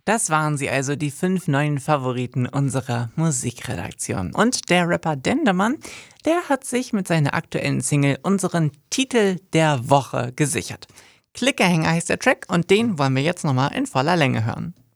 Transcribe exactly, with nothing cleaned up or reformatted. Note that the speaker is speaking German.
Das waren sie also, die fünf neuen Favoriten unserer Musikredaktion. Und der Rapper Dendemann, der hat sich mit seiner aktuellen Single unseren Titel der Woche gesichert. Klickehänger heißt der Track und den wollen wir jetzt nochmal in voller Länge hören.